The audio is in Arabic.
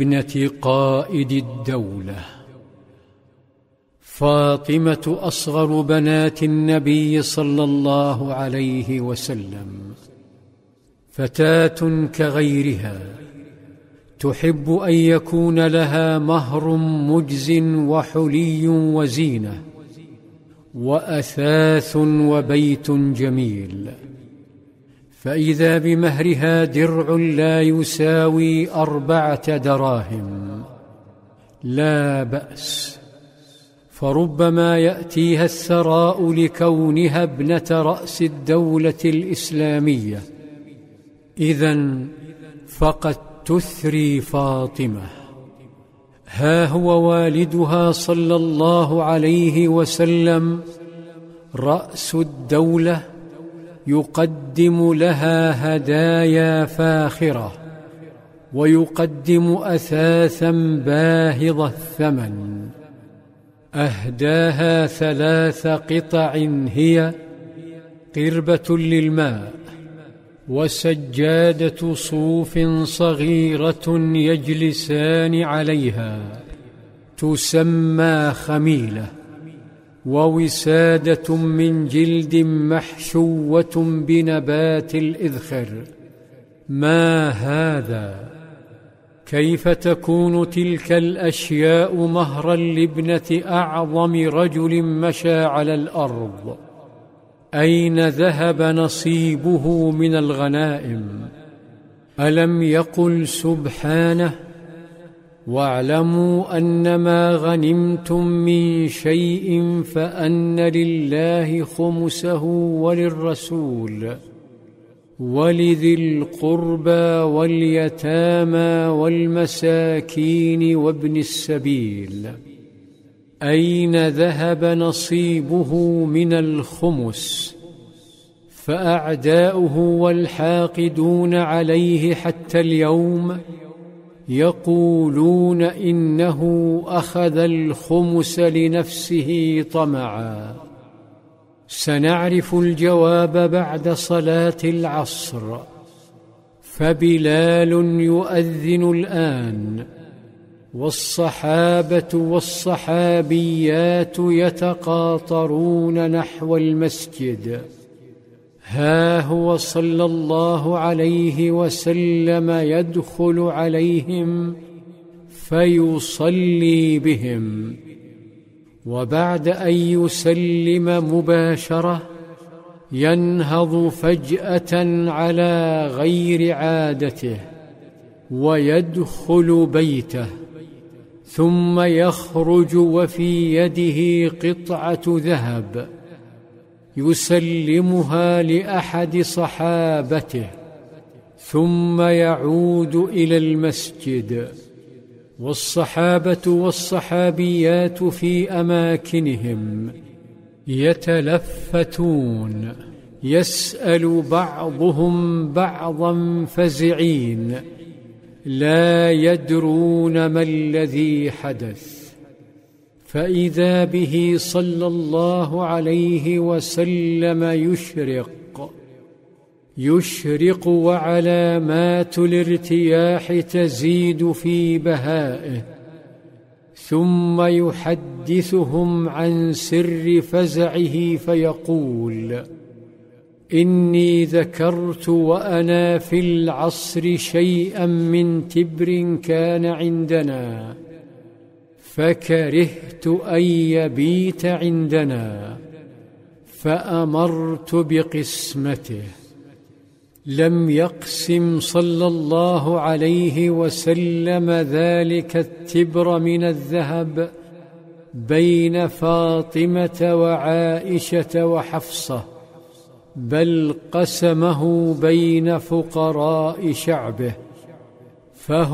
ابنة قائد الدولة. فاطمة أصغر بنات النبي صلى الله عليه وسلم، فتاة كغيرها تحب أن يكون لها مهر مجز وحلي وزينة وأثاث وبيت جميل، فإذا بمهرها درع لا يساوي 4 دراهم لا بأس، فربما يأتيها الثراء لكونها ابنة رأس الدولة الإسلامية، إذن فقد تثري فاطمة. ها هو والدها صلى الله عليه وسلم رأس الدولة يقدم لها هدايا فاخرة، ويقدم أثاثا باهظ الثمن. أهداها 3 قطع هي قربة للماء، وسجادة صوف صغيرة يجلسان عليها تسمى خميلة، ووسادة من جلد محشوة بنبات الإذخر. ما هذا؟ كيف تكون تلك الأشياء مهرا لابنة أعظم رجل مشى على الأرض؟ أين ذهب نصيبه من الغنائم؟ ألم يقل سبحانه: واعلموا أنما غنمتم من شيء فأن لله خمسه وللرسول ولذي القربى واليتامى والمساكين وابن السبيل. أين ذهب نصيبه من الخمس؟ فأعداؤه والحاقدون عليه حتى اليوم يقولون إنه أخذ الخمس لنفسه طمعا. سنعرف الجواب بعد صلاة العصر، فبلال يؤذن الآن، والصحابة والصحابيات يتقاطرون نحو المسجد. ها هو صلى الله عليه وسلم يدخل عليهم فيصلي بهم، وبعد أن يسلم مباشرة ينهض فجأة على غير عادته ويدخل بيته، ثم يخرج وفي يده قطعة ذهب يسلمها لأحد صحابته، ثم يعود إلى المسجد، والصحابة والصحابيات في أماكنهم يتلفتون، يسأل بعضهم بعضا فزعين لا يدرون ما الذي حدث. فإذا به صلى الله عليه وسلم يشرق وعلامات الارتياح تزيد في بهائه، ثم يحدثهم عن سر فزعه فيقول: إني ذكرت وأنا في العصر شيئا من تبر كان عندنا، فكرهت أن يبيت عندنا، فأمرت بقسمته. لم يقسم صلى الله عليه وسلم ذلك التبر من الذهب بين فاطمة وعائشة وحفصة، بل قسمه بين فقراء شعبه، فهو